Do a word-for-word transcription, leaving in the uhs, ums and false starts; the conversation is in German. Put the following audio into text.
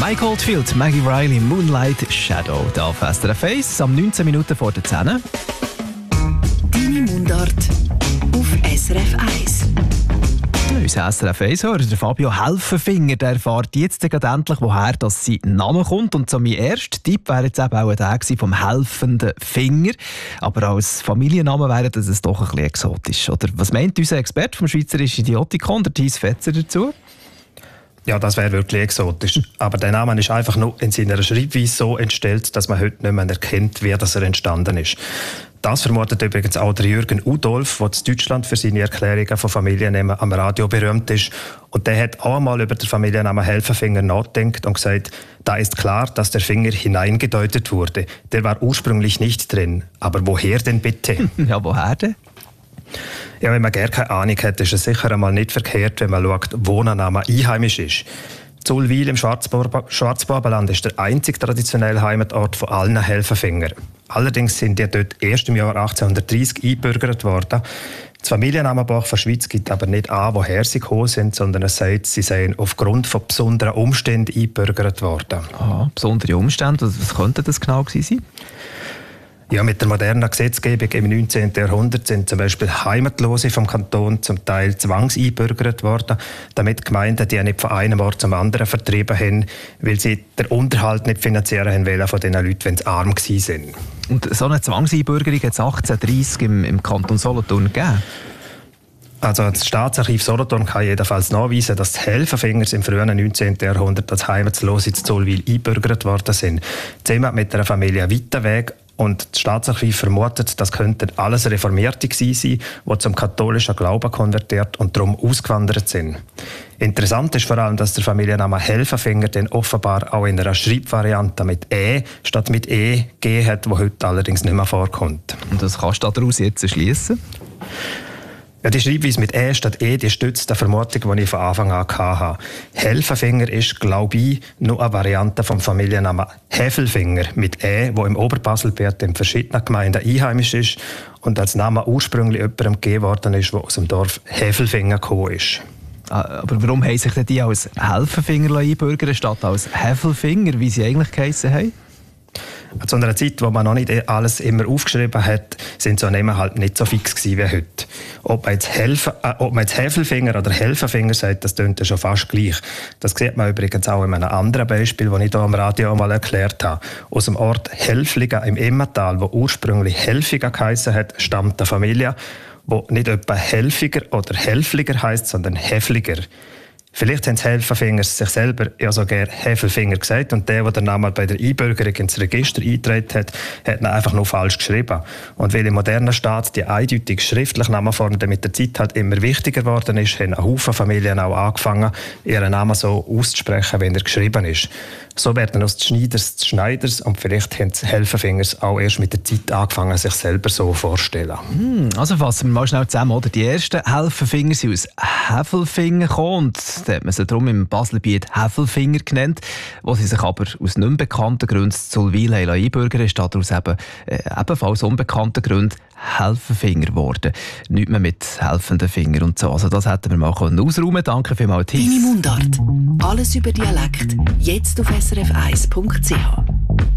Mike Oldfield, Maggie Riley, Moonlight Shadow. Da auf S R F eins, am neunzehn Minuten vor der zehn. Deine Mundart auf S R F eins. Unser S R F eins-Hörer, der Fabio Helfenfinger, der erfährt jetzt gerade endlich, woher das sein Name kommt. Und so mein erster Tipp wäre jetzt eben auch der vom helfenden Finger. Aber als Familienname wäre das doch ein bisschen exotisch. Oder was meint unser Experte vom Schweizerischen Idiotikon, der Thies Fetzer, dazu? Ja, das wäre wirklich exotisch. Aber der Name ist einfach nur in seiner Schreibweise so entstellt, dass man heute nicht mehr erkennt, wie das er entstanden ist. Das vermutet übrigens auch der Jürgen Udolf, der in Deutschland für seine Erklärungen von Familiennamen am Radio berühmt ist. Und der hat auch einmal über den Familiennamen Helfenfinger nachgedacht und gesagt, da ist klar, dass der Finger hineingedeutet wurde. Der war ursprünglich nicht drin. Aber woher denn bitte? Ja, woher denn? Ja, wenn man gar keine Ahnung hat, ist es sicher einmal nicht verkehrt, wenn man schaut, wo ein Name einheimisch ist. Zulwil im Schwarzbubenland ist der einzige traditionelle Heimatort von allen Helfenfingern. Allerdings sind die dort erst im Jahr achtzehnhundertdreissig eingebürgert worden. Das Familiennamenbuch der Schweiz gibt aber nicht an, woher sie gekommen sind, sondern es sagt, sie seien aufgrund von besonderen Umständen eingebürgert worden. Aha, besondere Umstände, was könnte das genau gewesen sein? Ja, mit der modernen Gesetzgebung im neunzehnten Jahrhundert sind zum Beispiel Heimatlose vom Kanton zum Teil zwangseinbürgert worden, damit Gemeinden die nicht von einem Ort zum anderen vertrieben haben, weil sie den Unterhalt nicht finanzieren haben wollen von diesen Leuten, wenn sie arm waren. Und so eine Zwangseinbürgerung hat es achtzehnhundertdreissig im, im Kanton Solothurn gegeben? Also das Staatsarchiv Solothurn kann jedenfalls nachweisen, dass die Helfenfingers im frühen neunzehnten Jahrhundert als Heimatlose in Zollwil eingebürgert worden sind. Zusammen mit einer Familie weiter weg. Und das Staatsarchiv vermutet, das könnten alles Reformierte gewesen sein, die zum katholischen Glauben konvertiert und darum ausgewandert sind. Interessant ist vor allem, dass der Familienname Helfenfinger dann offenbar auch in einer Schreibvariante mit «e» statt mit «e» gegeben hat, die heute allerdings nicht mehr vorkommt. Und das kannst du daraus jetzt schliessen? Ja, die Schreibweise mit «e» statt «e» die stützt die Vermutung, die ich von Anfang an hatte. Helfenfinger ist, glaube ich, nur eine Variante vom Familiennamen Häfelfinger mit «e», wo im Oberbaselbiet in verschiedenen Gemeinden einheimisch ist und als Name ursprünglich jemandem gegeben worden ist, der aus dem Dorf Häfelfinger gekommen ist. Aber warum haben sich denn die als Helfenfinger einbürgern statt als Häfelfinger, wie sie eigentlich geheissen haben? Zu einer Zeit, wo man noch nicht alles immer aufgeschrieben hat, sind so Namen halt nicht so fix gewesen wie heute. Ob man jetzt, Helfen, äh, ob man jetzt Häfelfinger oder Helfenfinger sagt, das klingt ja schon fast gleich. Das sieht man übrigens auch in einem anderen Beispiel, das ich hier am Radio mal erklärt habe. Aus dem Ort Helfligen im Emmental, wo ursprünglich Helfiger geheissen hat, stammt eine Familie, wo nicht etwa Helfiger oder Helfliger heisst, sondern Häfliger. Vielleicht haben die Helfenfinger sich selber ja sogar Häfelfinger gesagt und der, der den Namen bei der Einbürgerung ins Register eingetragen hat, hat ihn einfach nur falsch geschrieben. Und weil im modernen Staat die eindeutig schriftliche Namenform mit der Zeit halt immer wichtiger geworden ist, haben ein Haufen Familien auch angefangen, ihren Namen so auszusprechen, wie er geschrieben ist. So werden aus den Schneiders die Schneiders und vielleicht haben die Helfenfingers auch erst mit der Zeit angefangen, sich selber so vorzustellen. Hm, also fassen wir mal schnell zusammen, oder? Die ersten Helfenfinger sind aus Häfelfinger gekommen und da hat man sie darum im Baselbiet Häfelfinger genannt, wo sie sich aber aus nicht bekannten Gründen zu Zollwil einbürgern, ist daraus eben, äh, ebenfalls unbekannten Gründen Helfenfinger geworden. Nicht mehr mit helfenden Fingern und so. Also das hätten wir mal ausräumen können. Danke vielmals, Thies. Deine Mundart. Alles über Dialekt. Jetzt auf S R F eins Punkt C H.